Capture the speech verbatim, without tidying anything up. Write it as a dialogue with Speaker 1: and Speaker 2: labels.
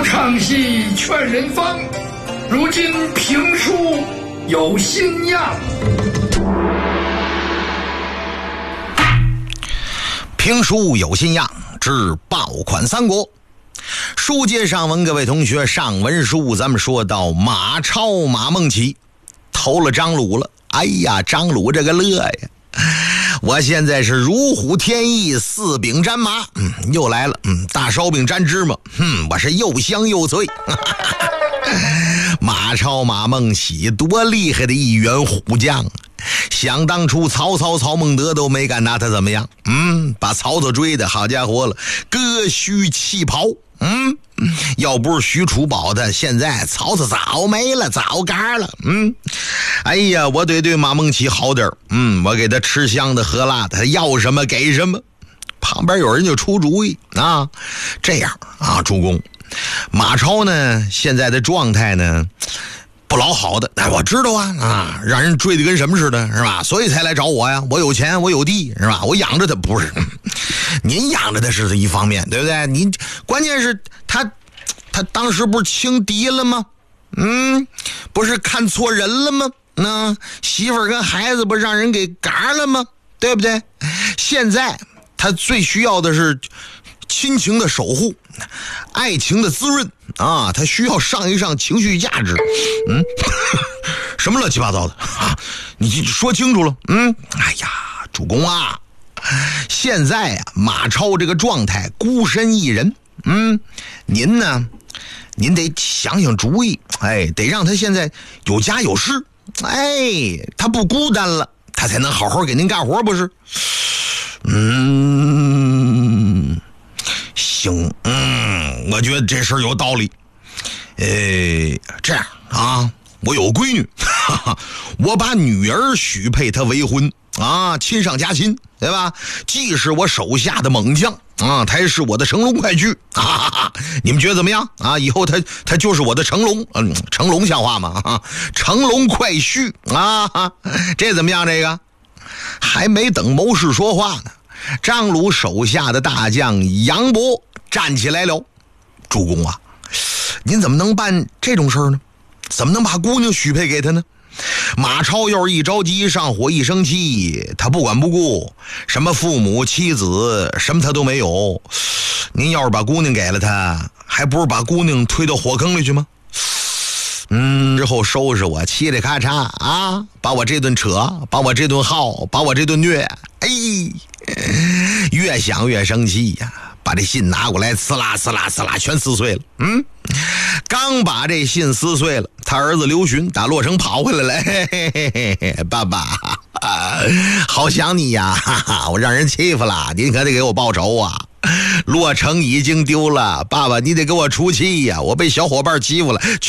Speaker 1: 唱戏劝人方，如今评书有新样。
Speaker 2: 评书有新样之爆款三国。书接上文，各位同学，上文书咱们说到马超马孟起投了张鲁了。哎呀，张鲁这个乐呀！我现在是如虎添翼，四饼沾麻，嗯，又来了，嗯，大烧饼沾芝麻，嗯，我是又香又脆。马超马孟起多厉害的一员虎将，想当初曹操曹孟德都没敢拿他怎么样，嗯，把曹操追的好家伙了，割须弃袍，嗯，要不是许褚保的，现在曹操早没了，早干了，嗯，哎呀，我得对马孟起好点，嗯，我给他吃香的喝辣的，他要什么给什么。旁边有人就出主意啊，这样啊，主公，马超呢现在的状态呢不老好的，哎，我知道啊，啊，让人追得跟什么似的，是吧？所以才来找我呀。我有钱，我有地，是吧？我养着他，不是？您养着他是一方面，对不对？您关键是他，他当时不是轻敌了吗？嗯，不是看错人了吗？那媳妇儿跟孩子不让人给嘎了吗？对不对？现在他最需要的是亲情的守护，爱情的滋润啊，他需要上一上情绪价值。嗯，什么乱七八糟的啊？你说清楚了。嗯，哎呀，主公啊，现在啊，马超这个状态孤身一人，嗯，您呢，您得想想主意，哎，得让他现在有家有室，哎，他不孤单了，他才能好好给您干活，不是？嗯。行，嗯，我觉得这事儿有道理。呃，这样啊，我有闺女，哈哈，我把女儿许配她为婚啊，亲上加亲，对吧？既是我手下的猛将啊，他也是我的乘龙快婿啊！你们觉得怎么样啊？以后他他就是我的乘龙，嗯，乘龙像话吗？啊，乘龙快婿啊，这怎么样？这个还没等谋士说话呢。张鲁手下的大将杨博站起来了，主公啊，您怎么能办这种事儿呢？怎么能把姑娘许配给他呢？马超要是一着急上火一生气，他不管不顾，什么父母妻子什么他都没有，您要是把姑娘给了他，还不如把姑娘推到火坑里去吗？嗯，之后收拾我，嘁里咔嚓啊，把我这顿扯，把我这顿耗，把我这顿虐，哎，越想越生气呀、啊！把这信拿过来，呲啦呲啦呲啦，全撕碎了。嗯，刚把这信撕碎了，他儿子刘询打洛城跑回来了，嘿嘿嘿嘿嘿，爸爸，啊、好想你呀！哈哈，我让人欺负了，您可得给我报仇啊！洛城已经丢了，爸爸，你得给我出气呀！我被小伙伴欺负了。